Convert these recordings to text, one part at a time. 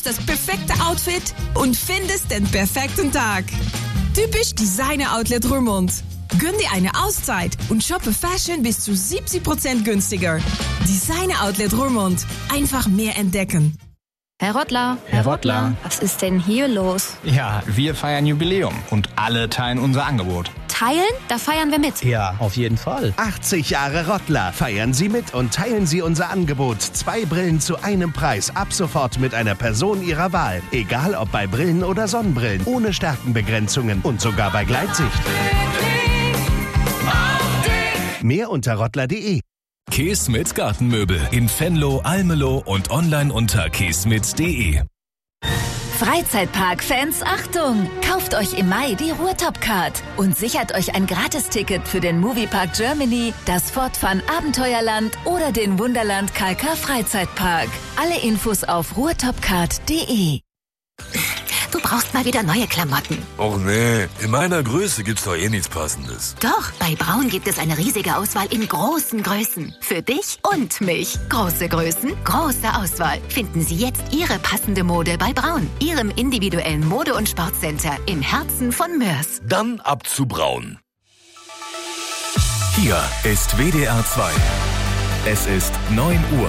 suchst das perfekte Outfit und findest den perfekten Tag. Typisch Designer Outlet Roermond. Gönn dir eine Auszeit und shoppe Fashion bis zu 70% günstiger. Designer Outlet Roermond. Einfach mehr entdecken. Herr Rottler. Herr Rottler. Was ist denn hier los? Ja, wir feiern Jubiläum und alle teilen unser Angebot. Teilen? Da feiern wir mit. Ja, auf jeden Fall. 80 Jahre Rottler. Feiern Sie mit und teilen Sie unser Angebot. 2 Brillen zu einem Preis. Ab sofort mit einer Person Ihrer Wahl. Egal ob bei Brillen oder Sonnenbrillen. Ohne Stärkenbegrenzungen und sogar bei Gleitsicht. Mehr unter rottler.de. Keesmit Gartenmöbel in Venlo, Almelo und online unter keesmit.de. Freizeitpark-Fans, Achtung! Kauft euch im Mai die Ruhrtop-Card und sichert euch ein Gratisticket für den Moviepark Germany, das Fort Fun Abenteuerland oder den Wunderland Kalkar Freizeitpark. Alle Infos auf ruhrtopcard.de. Du brauchst mal wieder neue Klamotten. Och nee, in meiner Größe gibt's doch eh nichts Passendes. Doch, bei Braun gibt es eine riesige Auswahl in großen Größen. Für dich und mich. Große Größen, große Auswahl. Finden Sie jetzt Ihre passende Mode bei Braun, Ihrem individuellen Mode- und Sportcenter im Herzen von Mörs. Dann ab zu Braun. Hier ist WDR 2. Es ist 9 Uhr.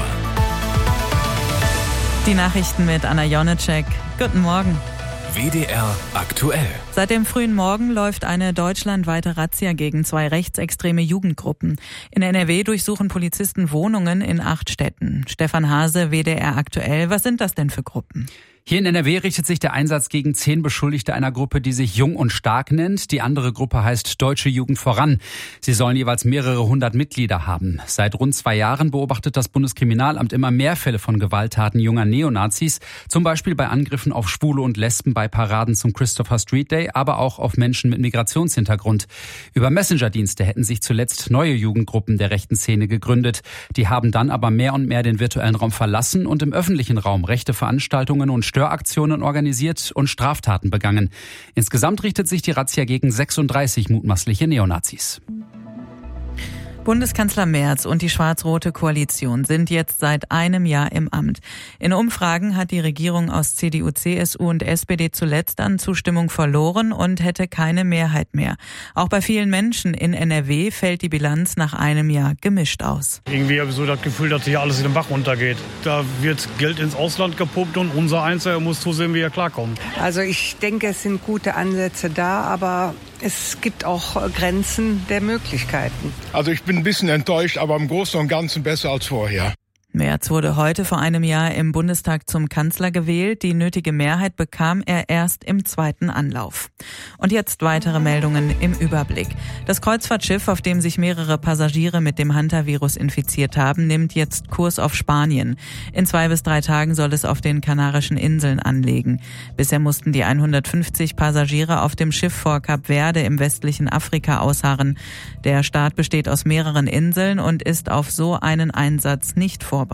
Die Nachrichten mit Anna Jonecek. Guten Morgen. WDR aktuell. Seit dem frühen Morgen läuft eine deutschlandweite Razzia gegen 2 rechtsextreme Jugendgruppen. In NRW durchsuchen Polizisten Wohnungen in 8 Städten. Stefan Hase, WDR aktuell. Was sind das denn für Gruppen? Hier in NRW richtet sich der Einsatz gegen 10 Beschuldigte einer Gruppe, die sich Jung und Stark nennt. Die andere Gruppe heißt Deutsche Jugend voran. Sie sollen jeweils mehrere hundert Mitglieder haben. Seit rund 2 Jahren beobachtet das Bundeskriminalamt immer mehr Fälle von Gewalttaten junger Neonazis. Zum Beispiel bei Angriffen auf Schwule und Lesben bei Paraden zum Christopher Street Day, aber auch auf Menschen mit Migrationshintergrund. Über Messenger-Dienste hätten sich zuletzt neue Jugendgruppen der rechten Szene gegründet. Die haben dann aber mehr und mehr den virtuellen Raum verlassen und im öffentlichen Raum rechte Veranstaltungen und Störaktionen organisiert und Straftaten begangen. Insgesamt richtet sich die Razzia gegen 36 mutmaßliche Neonazis. Bundeskanzler Merz und die schwarz-rote Koalition sind jetzt seit einem Jahr im Amt. In Umfragen hat die Regierung aus CDU, CSU und SPD zuletzt an Zustimmung verloren und hätte keine Mehrheit mehr. Auch bei vielen Menschen in NRW fällt die Bilanz nach einem Jahr gemischt aus. Irgendwie habe ich so das Gefühl, dass hier alles in den Bach runtergeht. Da wird Geld ins Ausland gepumpt und unser Einzelner muss zusehen, wie er klarkommt. Also ich denke, es sind gute Ansätze da, aber es gibt auch Grenzen der Möglichkeiten. Also ich bin ein bisschen enttäuscht, aber im Großen und Ganzen besser als vorher. Merz wurde heute vor einem Jahr im Bundestag zum Kanzler gewählt. Die nötige Mehrheit bekam er erst im 2. Anlauf. Und jetzt weitere Meldungen im Überblick. Das Kreuzfahrtschiff, auf dem sich mehrere Passagiere mit dem Hantavirus infiziert haben, nimmt jetzt Kurs auf Spanien. In 2 bis 3 Tagen soll es auf den Kanarischen Inseln anlegen. Bisher mussten die 150 Passagiere auf dem Schiff vor Kap Verde im westlichen Afrika ausharren. Der Staat besteht aus mehreren Inseln und ist auf so einen Einsatz nicht vorbereitet.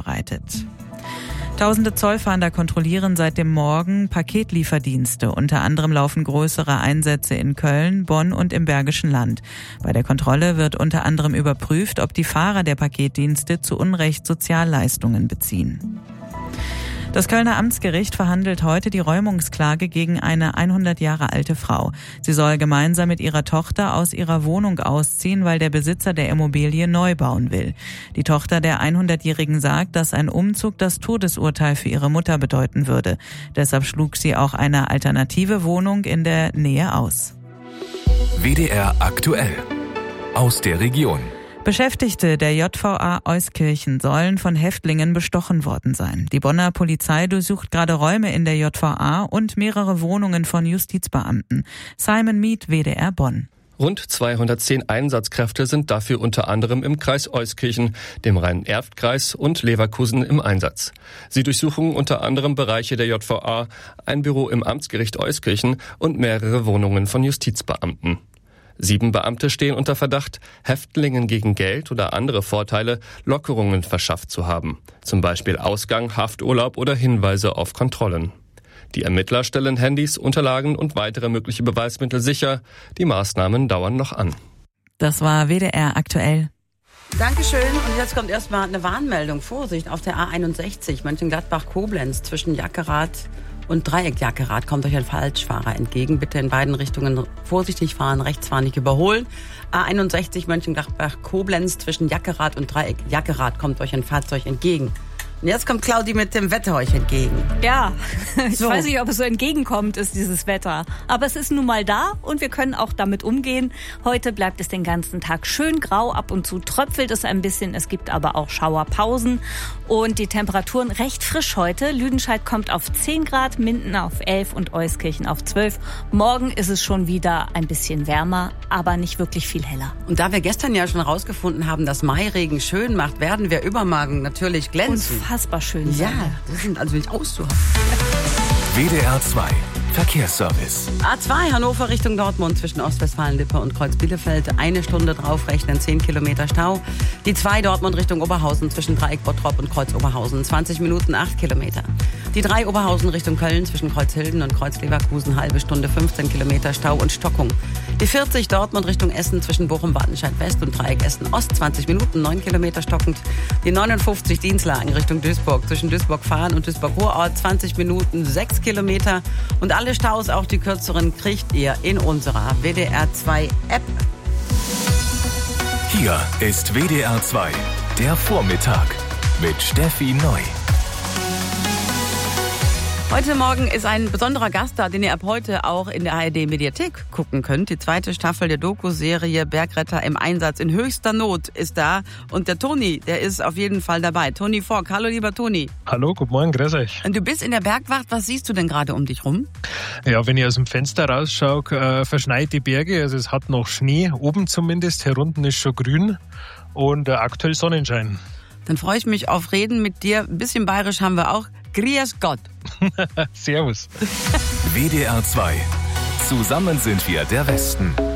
Tausende Zollfahnder kontrollieren seit dem Morgen Paketlieferdienste. Unter anderem laufen größere Einsätze in Köln, Bonn und im Bergischen Land. Bei der Kontrolle wird unter anderem überprüft, ob die Fahrer der Paketdienste zu Unrecht Sozialleistungen beziehen. Das Kölner Amtsgericht verhandelt heute die Räumungsklage gegen eine 100 Jahre alte Frau. Sie soll gemeinsam mit ihrer Tochter aus ihrer Wohnung ausziehen, weil der Besitzer der Immobilie neu bauen will. Die Tochter der 100-Jährigen sagt, dass ein Umzug das Todesurteil für ihre Mutter bedeuten würde. Deshalb schlug sie auch eine alternative Wohnung in der Nähe aus. WDR aktuell. Aus der Region. Beschäftigte der JVA Euskirchen sollen von Häftlingen bestochen worden sein. Die Bonner Polizei durchsucht gerade Räume in der JVA und mehrere Wohnungen von Justizbeamten. Simon Mead, WDR Bonn. Rund 210 Einsatzkräfte sind dafür unter anderem im Kreis Euskirchen, dem Rhein-Erft-Kreis und Leverkusen im Einsatz. Sie durchsuchen unter anderem Bereiche der JVA, ein Büro im Amtsgericht Euskirchen und mehrere Wohnungen von Justizbeamten. 7 Beamte stehen unter Verdacht, Häftlingen gegen Geld oder andere Vorteile Lockerungen verschafft zu haben. Zum Beispiel Ausgang, Hafturlaub oder Hinweise auf Kontrollen. Die Ermittler stellen Handys, Unterlagen und weitere mögliche Beweismittel sicher. Die Maßnahmen dauern noch an. Das war WDR aktuell. Dankeschön. Und jetzt kommt erstmal eine Warnmeldung. Vorsicht auf der A61 Mönchengladbach-Koblenz zwischen Jackerath Und Dreieck-Jackerad kommt euch ein Falschfahrer entgegen. Bitte in beiden Richtungen vorsichtig fahren, rechts fahren, nicht überholen. A61 Mönchengladbach-Koblenz zwischen Jackerad und Dreieck-Jackerad kommt euch ein Fahrzeug entgegen. Und jetzt kommt Claudi mit dem Wetter euch entgegen. Ja, ich weiß nicht, ob es so entgegenkommt, ist dieses Wetter. Aber es ist nun mal da und wir können auch damit umgehen. Heute bleibt es den ganzen Tag schön grau, ab und zu tröpfelt es ein bisschen. Es gibt aber auch Schauerpausen und die Temperaturen recht frisch heute. Lüdenscheid kommt auf 10 Grad, Minden auf 11 und Euskirchen auf 12. Morgen ist es schon wieder ein bisschen wärmer, aber nicht wirklich viel heller. Und da wir gestern ja schon rausgefunden haben, dass Mairegen schön macht, werden wir übermorgen natürlich glänzen. Unfassbar schön sein. Ja, das sind also nicht auszuhalten. WDR 2 Verkehrsservice. A2 Hannover Richtung Dortmund zwischen Ostwestfalen-Lippe und Kreuz-Bielefeld. 1 Stunde draufrechnen, 10 Kilometer Stau. Die 2 Dortmund Richtung Oberhausen zwischen Dreieck-Bottrop und Kreuz-Oberhausen. 20 Minuten, 8 Kilometer. Die 3 Oberhausen Richtung Köln zwischen Kreuzhilden und Kreuz-Leverkusen. Halbe Stunde, 15 Kilometer Stau und Stockung. Die 40 Dortmund Richtung Essen zwischen Bochum-Wattenscheid-West und Dreieck Essen-Ost. 20 Minuten, 9 Kilometer stockend. Die 59 Dienstlagen Richtung Duisburg zwischen Duisburg-Fahn und Duisburg-Ruhrort. 20 Minuten, 6 Kilometer. Und alle Staus, auch die kürzeren, kriegt ihr in unserer WDR 2 App. Hier ist WDR 2, der Vormittag mit Steffi Neu. Heute Morgen ist ein besonderer Gast da, den ihr ab heute auch in der ARD-Mediathek gucken könnt. Die 2. Staffel der Doku-Serie Bergretter im Einsatz in höchster Not ist da. Und der Toni, der ist auf jeden Fall dabei. Toni Fork. Hallo, lieber Toni. Hallo, guten Morgen, grüß euch. Und du bist in der Bergwacht. Was siehst du denn gerade um dich rum? Ja, wenn ich aus dem Fenster rausschaue, verschneit die Berge. Also es hat noch Schnee, oben zumindest. Hier unten ist schon grün und aktuell Sonnenschein. Dann freue ich mich auf Reden mit dir. Ein bisschen bayerisch haben wir auch. Grüß Gott. Servus. WDR 2. Zusammen sind wir der Westen.